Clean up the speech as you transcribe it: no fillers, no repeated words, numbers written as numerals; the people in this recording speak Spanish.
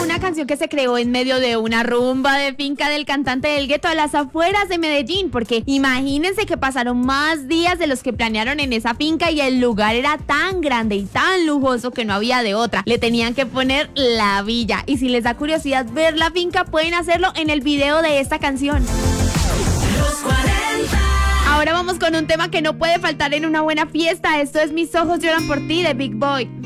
una canción que se creó en medio de una rumba de finca del cantante del gueto a las afueras de Medellín, porque imagínense que pasaron más días de los que planearon en esa finca y el lugar era tan grande y tan lujoso que no había de otra. Le tenían que poner La Villa. Y si les da curiosidad ver la finca, pueden hacerlo en el video de esta canción. Los 40. Ahora vamos con un tema que no puede faltar en una buena fiesta. Esto es Mis ojos lloran por ti de Big Boy.